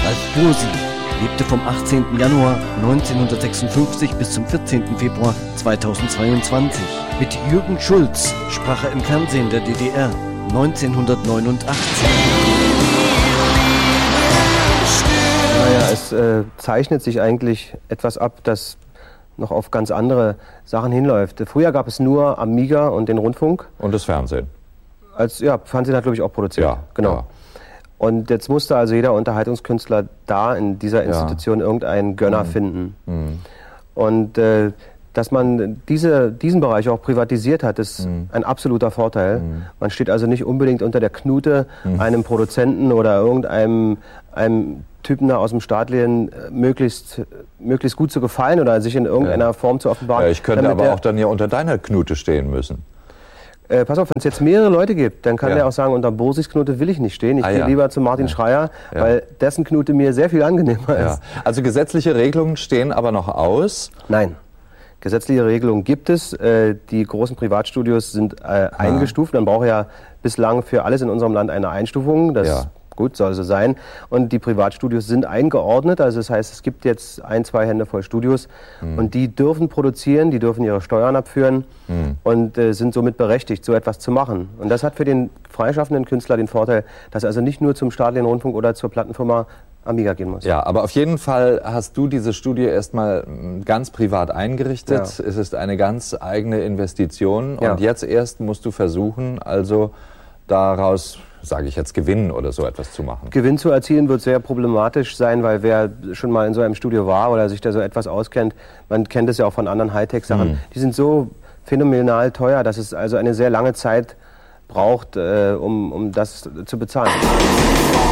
Ralf Bursi lebte vom 18. Januar 1956 bis zum 14. Februar 2022. Mit Jürgen Schulz sprach er im Fernsehen der DDR 1989. Naja, es zeichnet sich eigentlich etwas ab, das noch auf ganz andere Sachen hinläuft. Früher gab es nur Amiga und den Rundfunk. Und das Fernsehen. Fernsehen hat, glaube ich, auch produziert. Ja, genau. Ja. Und jetzt musste also jeder Unterhaltungskünstler da in dieser Institution irgendeinen Gönner finden. Und dass man diesen Bereich auch privatisiert hat, ist ein absoluter Vorteil. Man steht also nicht unbedingt unter der Knute einem Produzenten oder einem Typen da aus dem Staatlichen möglichst gut zu gefallen oder sich in irgendeiner Form zu offenbaren. Ja, ich könnte aber auch dann ja unter deiner Knute stehen müssen. Pass auf, wenn es jetzt mehrere Leute gibt, dann kann der auch sagen, unter Bursis Knute will ich nicht stehen. Ich gehe lieber zu Martin Schreier, weil dessen Knute mir sehr viel angenehmer ist. Also gesetzliche Regelungen stehen aber noch aus? Nein. Gesetzliche Regelungen gibt es. Die großen Privatstudios sind eingestuft. Man braucht ja bislang für alles in unserem Land eine Einstufung. Das gut, soll so sein. Und die Privatstudios sind eingeordnet. Also das heißt, es gibt jetzt 1-2 Hände voll Studios. Und die dürfen produzieren, die dürfen ihre Steuern abführen und sind somit berechtigt, so etwas zu machen. Und das hat für den freischaffenden Künstler den Vorteil, dass er also nicht nur zum staatlichen Rundfunk oder zur Plattenfirma Amiga gehen muss. Ja, aber auf jeden Fall hast du diese Studie erstmal ganz privat eingerichtet. Ja. Es ist eine ganz eigene Investition. Und jetzt erst musst du versuchen, also daraus, sage ich jetzt, Gewinn oder so etwas zu machen. Gewinn zu erzielen wird sehr problematisch sein, weil wer schon mal in so einem Studio war oder sich da so etwas auskennt, man kennt es ja auch von anderen Hightech-Sachen, die sind so phänomenal teuer, dass es also eine sehr lange Zeit braucht, um das zu bezahlen.